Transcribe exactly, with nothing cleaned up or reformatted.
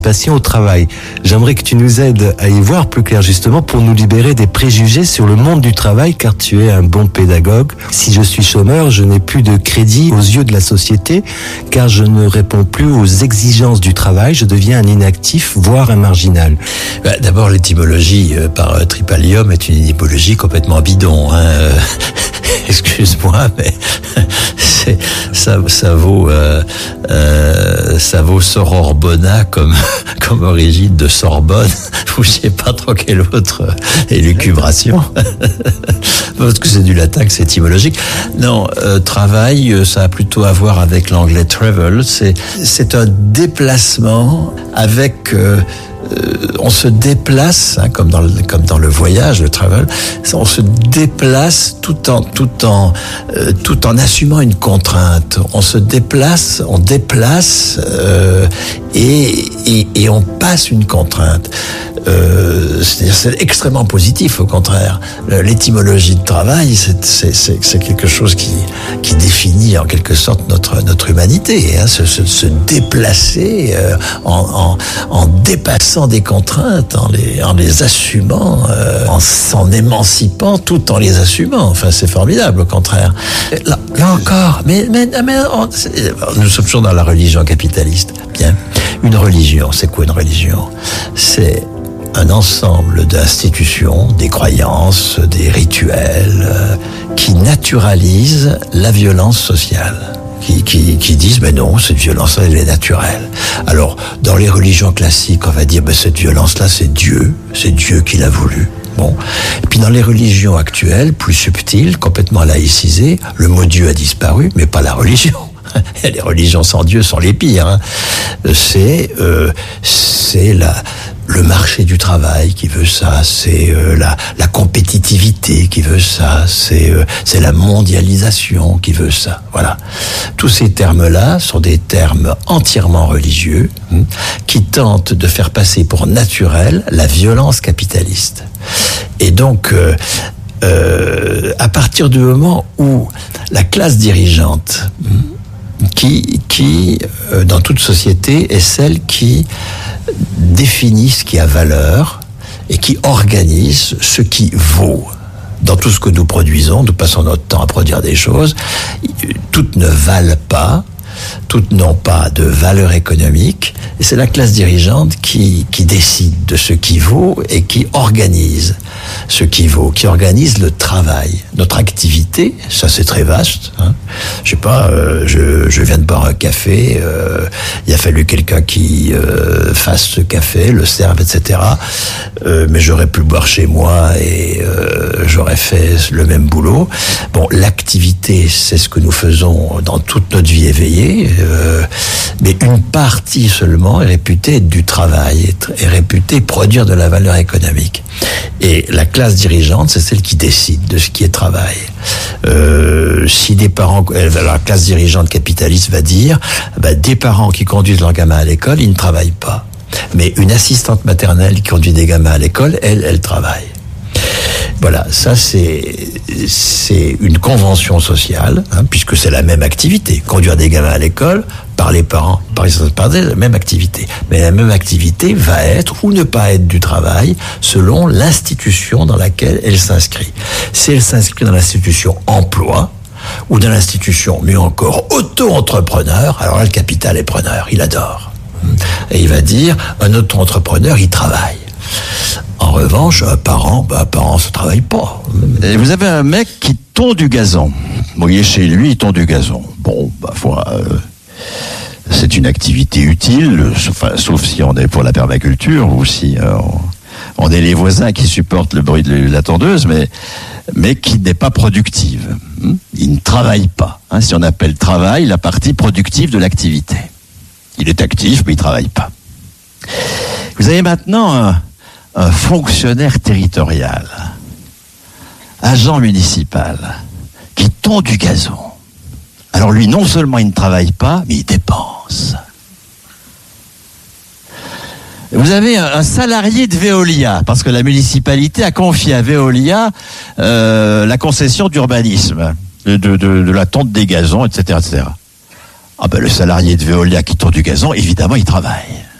Passion au travail. J'aimerais que tu nous aides à y voir plus clair justement pour nous libérer des préjugés sur le monde du travail car tu es un bon pédagogue. Si je suis chômeur, je n'ai plus de crédit aux yeux de la société car je ne réponds plus aux exigences du travail, je deviens un inactif, voire un marginal. Bah, d'abord, l'étymologie euh, par euh, tripalium est une étymologie complètement bidon. Hein. Euh, excuse-moi, mais c'est, ça, ça vaut euh, euh, ça vaut Sororbona comme comme origine de Sorbonne, ou je sais pas trop quelle autre élucubration, parce que c'est du latin, que c'est étymologique. Non, euh, travail, ça a plutôt à voir avec l'anglais travel. C'est c'est un déplacement avec euh, Euh, on se déplace, hein, comme dans le, comme dans le voyage, le travel, on se déplace tout en tout en euh, tout en assumant une contrainte. On se déplace, on déplace euh, et, et et on passe une contrainte. Euh, c'est-à-dire c'est extrêmement positif, au contraire. L'étymologie de travail, c'est c'est c'est, c'est quelque chose qui qui définit en quelque sorte notre notre humanité, hein, se, se se déplacer euh, en en en dépassant des contraintes, en les, en les assumant, euh, en s'en émancipant tout en les assumant. Enfin, c'est formidable, au contraire. Là, là encore, mais, mais, mais on, nous sommes toujours dans la religion capitaliste. Bien. Une religion, c'est quoi une religion ? C'est un ensemble d'institutions, des croyances, des rituels euh, qui naturalisent la violence sociale. Qui, qui, qui disent, mais non, cette violence-là, elle est naturelle. Alors, dans les religions classiques, on va dire, ben, cette violence-là, c'est Dieu, c'est Dieu qui l'a voulu. Bon. Et puis, dans les religions actuelles, plus subtiles, complètement laïcisées, le mot Dieu a disparu, mais pas la religion. Les religions sans Dieu sont les pires. Hein. C'est, euh, c'est la, le marché du travail qui veut ça, c'est euh, la, la compétitivité qui veut ça, c'est, euh, c'est la mondialisation qui veut ça. Voilà. Tous ces termes-là sont des termes entièrement religieux hein, qui tentent de faire passer pour naturel la violence capitaliste. Et donc, euh, euh, à partir du moment où la classe dirigeante hein, qui, qui euh, dans toute société, est celle qui définit ce qui a valeur et qui organise ce qui vaut. Dans tout ce que nous produisons, nous passons notre temps à produire des choses, toutes ne valent pas, toutes n'ont pas de valeur économique, et c'est la classe dirigeante qui, qui décide de ce qui vaut et qui organise ce qui vaut, qui organise le travail. Notre activité, ça c'est très vaste. Hein. Je sais pas, euh, je, je viens de boire un café, euh, il a fallu quelqu'un qui euh, fasse ce café, le serve, et cetera. Euh, mais j'aurais pu le boire chez moi et euh, j'aurais fait le même boulot. Bon, l'activité, c'est ce que nous faisons dans toute notre vie éveillée, euh, mais une partie seulement est réputée être du travail, est, est réputée produire de la valeur économique. Et la classe dirigeante, c'est celle qui décide de ce qui est travail. Euh, si des parents, la classe dirigeante capitaliste va dire, bah, des parents qui conduisent leurs gamins à l'école, ils ne travaillent pas. Mais une assistante maternelle qui conduit des gamins à l'école, elle, elle travaille. Voilà, ça c'est c'est une convention sociale, hein, puisque c'est la même activité. Conduire des gamins à l'école, par les parents, par les parents, c'est la même activité. Mais la même activité va être ou ne pas être du travail selon l'institution dans laquelle elle s'inscrit. Si elle s'inscrit dans l'institution emploi, ou dans l'institution, mieux encore, auto-entrepreneur, alors là, le capital est preneur, il adore. Et il va dire, un auto-entrepreneur, il travaille. En revanche, un parent, ben, un parent, ça travaille pas. Et vous avez un mec qui tond du gazon. Bon, il est chez lui, il tond du gazon. Bon, bah, foi, euh, c'est une activité utile, sauf, enfin, sauf si on est pour la permaculture ou si euh, on, on est les voisins qui supportent le bruit de la tondeuse, mais, mais qui n'est pas productive. Il ne travaille pas. Hein, si on appelle travail la partie productive de l'activité. Il est actif, mais il ne travaille pas. Vous avez maintenant un, un fonctionnaire territorial, agent municipal, qui tond du gazon. Alors lui, non seulement il ne travaille pas, mais il dépense. Vous avez un, un salarié de Veolia, parce que la municipalité a confié à Veolia euh, la concession d'urbanisme, de, de, de, de la tonte des gazons, et cetera, et cetera. Ah ben le salarié de Veolia qui tond du gazon, évidemment, il travaille.